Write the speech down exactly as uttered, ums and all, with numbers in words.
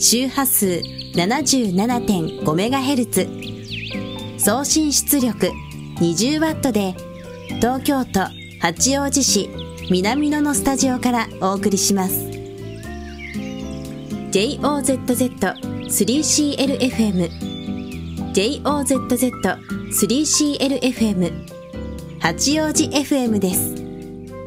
周波数 ななじゅうななてんごメガヘルツ、送信出力 にじゅうワット で東京都八王子市南野のスタジオからお送りします。 ジェイオーゼットゼットスリーシーエルエフエム ジェイオーゼットゼットスリーシーエルエフエム 八王子 エフエム です。